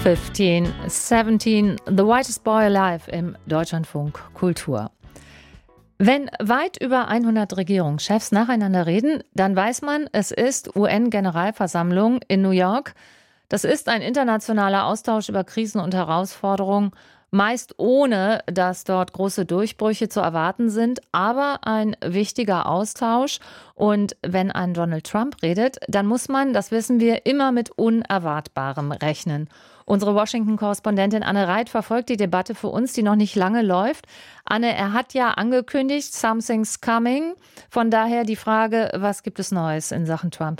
1517, The Whitest Boy Alive im Deutschlandfunk Kultur. Wenn weit über 100 Regierungschefs nacheinander reden, dann weiß man, es ist UN-Generalversammlung in New York. Das ist ein internationaler Austausch über Krisen und Herausforderungen, meist ohne, dass dort große Durchbrüche zu erwarten sind, aber ein wichtiger Austausch. Und wenn ein Donald Trump redet, dann muss man, das wissen wir, immer mit Unerwartbarem rechnen. Unsere Washington-Korrespondentin Anne Reit verfolgt die Debatte für uns, die noch nicht lange läuft. Anne, er hat ja angekündigt, something's coming. Von daher die Frage, was gibt es Neues in Sachen Trump?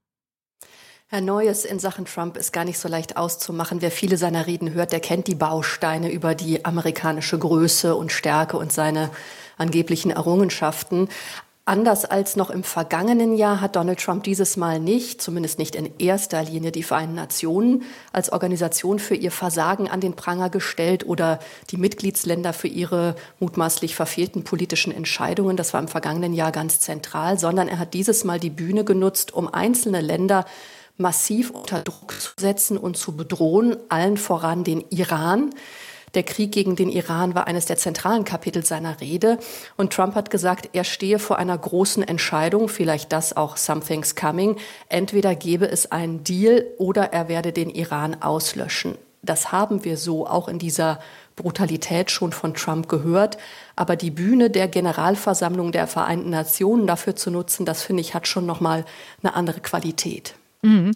Herr Neues in Sachen Trump ist gar nicht so leicht auszumachen. Wer viele seiner Reden hört, der kennt die Bausteine über die amerikanische Größe und Stärke und seine angeblichen Errungenschaften. Anders als noch im vergangenen Jahr hat Donald Trump dieses Mal nicht, zumindest nicht in erster Linie, die Vereinten Nationen als Organisation für ihr Versagen an den Pranger gestellt oder die Mitgliedsländer für ihre mutmaßlich verfehlten politischen Entscheidungen. Das war im vergangenen Jahr ganz zentral, sondern er hat dieses Mal die Bühne genutzt, um einzelne Länder massiv unter Druck zu setzen und zu bedrohen, allen voran den Iran. Der Krieg gegen den Iran war eines der zentralen Kapitel seiner Rede. Und Trump hat gesagt, er stehe vor einer großen Entscheidung, vielleicht das auch something's coming. Entweder gebe es einen Deal oder er werde den Iran auslöschen. Das haben wir so auch in dieser Brutalität schon von Trump gehört. Aber die Bühne der Generalversammlung der Vereinten Nationen dafür zu nutzen, das finde ich, hat schon nochmal eine andere Qualität. Mhm.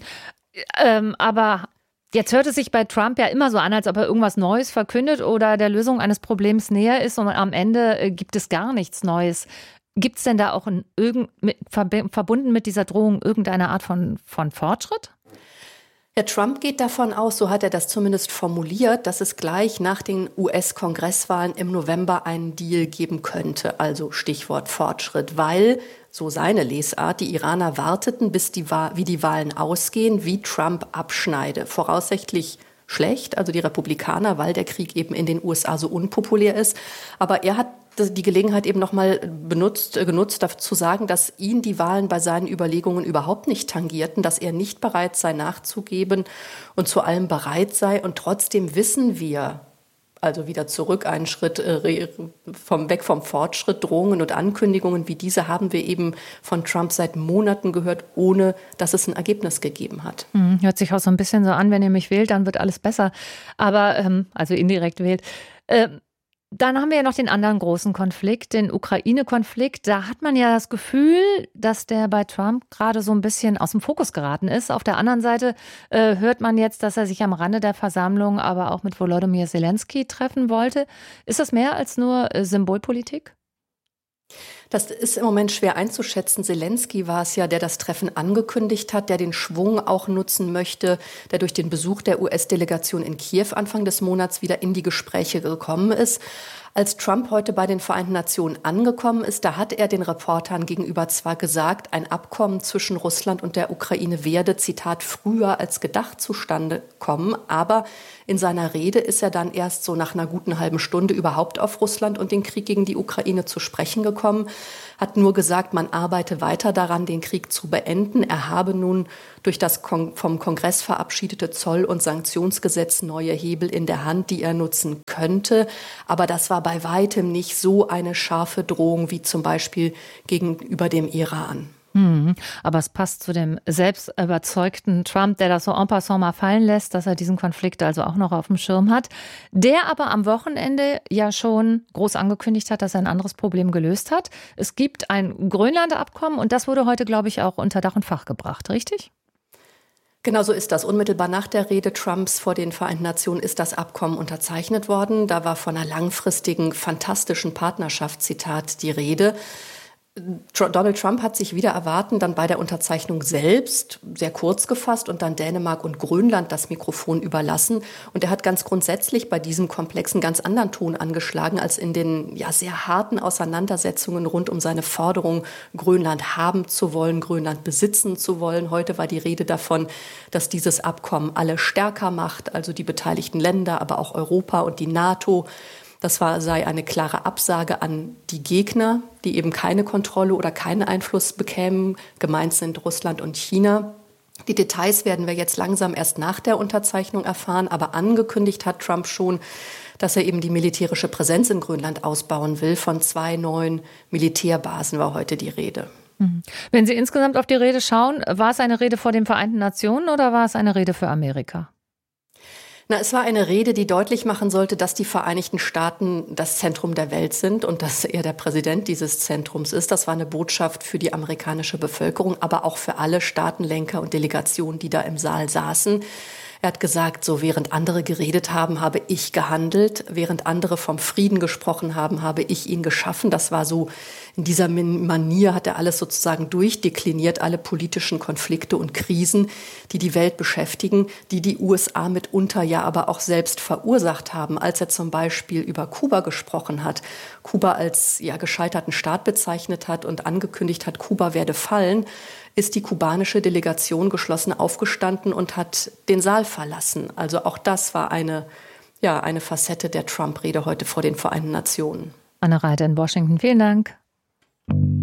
Aber jetzt hört es sich bei Trump ja immer so an, als ob er irgendwas Neues verkündet oder der Lösung eines Problems näher ist und am Ende gibt es gar nichts Neues. Gibt es denn da auch verbunden mit dieser Drohung irgendeine Art von Fortschritt? Herr Trump geht davon aus, so hat er das zumindest formuliert, dass es gleich nach den US-Kongresswahlen im November einen Deal geben könnte, also Stichwort Fortschritt, weil, so seine Lesart, die Iraner warteten, bis wie die Wahlen ausgehen, wie Trump abschneide. Voraussichtlich schlecht, also die Republikaner, weil der Krieg eben in den USA so unpopulär ist. Aber er hat die Gelegenheit eben nochmal genutzt, dafür zu sagen, dass ihn die Wahlen bei seinen Überlegungen überhaupt nicht tangierten, dass er nicht bereit sei nachzugeben und zu allem bereit sei. Und trotzdem wissen wir, also wieder zurück einen Schritt weg vom Fortschritt, Drohungen und Ankündigungen wie diese haben wir eben von Trump seit Monaten gehört, ohne dass es ein Ergebnis gegeben hat. Hört sich auch so ein bisschen so an, wenn ihr mich wählt, dann wird alles besser. Aber, also indirekt wählt. Dann haben wir ja noch den anderen großen Konflikt, den Ukraine-Konflikt. Da hat man ja das Gefühl, dass der bei Trump gerade so ein bisschen aus dem Fokus geraten ist. Auf der anderen Seite hört man jetzt, dass er sich am Rande der Versammlung aber auch mit Volodymyr Zelensky treffen wollte. Ist das mehr als nur Symbolpolitik? Das ist im Moment schwer einzuschätzen. Zelensky war es ja, der das Treffen angekündigt hat, der den Schwung auch nutzen möchte, der durch den Besuch der US-Delegation in Kiew Anfang des Monats wieder in die Gespräche gekommen ist. Als Trump heute bei den Vereinten Nationen angekommen ist, da hat er den Reportern gegenüber zwar gesagt, ein Abkommen zwischen Russland und der Ukraine werde, Zitat, früher als gedacht zustande kommen, aber in seiner Rede ist er dann erst so nach einer guten halben Stunde überhaupt auf Russland und den Krieg gegen die Ukraine zu sprechen gekommen, hat nur gesagt, man arbeite weiter daran, den Krieg zu beenden. Er habe nun durch das vom Kongress verabschiedete Zoll- und Sanktionsgesetz neue Hebel in der Hand, die er nutzen könnte. Aber das war bei weitem nicht so eine scharfe Drohung wie zum Beispiel gegenüber dem Iran. Aber es passt zu dem selbstüberzeugten Trump, der das so en passant mal fallen lässt, dass er diesen Konflikt also auch noch auf dem Schirm hat, der aber am Wochenende ja schon groß angekündigt hat, dass er ein anderes Problem gelöst hat. Es gibt ein Grönland-Abkommen und das wurde heute, glaube ich, auch unter Dach und Fach gebracht, richtig? Genau so ist das. Unmittelbar nach der Rede Trumps vor den Vereinten Nationen ist das Abkommen unterzeichnet worden. Da war von einer langfristigen, fantastischen Partnerschaft, Zitat, die Rede. Donald Trump hat sich wieder erwarten, dann bei der Unterzeichnung selbst, sehr kurz gefasst, und dann Dänemark und Grönland das Mikrofon überlassen. Und er hat ganz grundsätzlich bei diesem Komplex einen ganz anderen Ton angeschlagen als in den sehr harten Auseinandersetzungen rund um seine Forderung, Grönland haben zu wollen, Grönland besitzen zu wollen. Heute war die Rede davon, dass dieses Abkommen alle stärker macht, also die beteiligten Länder, aber auch Europa und die NATO. Das sei eine klare Absage an die Gegner, die eben keine Kontrolle oder keinen Einfluss bekämen. Gemeint sind Russland und China. Die Details werden wir jetzt langsam erst nach der Unterzeichnung erfahren, aber angekündigt hat Trump schon, dass er eben die militärische Präsenz in Grönland ausbauen will. Von 2 neuen Militärbasen war heute die Rede. Wenn Sie insgesamt auf die Rede schauen, war es eine Rede vor den Vereinten Nationen oder war es eine Rede für Amerika? Es war eine Rede, die deutlich machen sollte, dass die Vereinigten Staaten das Zentrum der Welt sind und dass er der Präsident dieses Zentrums ist. Das war eine Botschaft für die amerikanische Bevölkerung, aber auch für alle Staatenlenker und Delegationen, die da im Saal saßen. Er hat gesagt, so während andere geredet haben, habe ich gehandelt. Während andere vom Frieden gesprochen haben, habe ich ihn geschaffen. Das war so, in dieser Manier hat er alles sozusagen durchdekliniert, alle politischen Konflikte und Krisen, die die Welt beschäftigen, die die USA mitunter ja aber auch selbst verursacht haben. Als er zum Beispiel über Kuba gesprochen hat, Kuba als gescheiterten Staat bezeichnet hat und angekündigt hat, Kuba werde fallen, ist die kubanische Delegation geschlossen aufgestanden und hat den Saal verlassen. Also auch das war eine Facette der Trump-Rede heute vor den Vereinten Nationen. Anne Reiter in Washington, vielen Dank.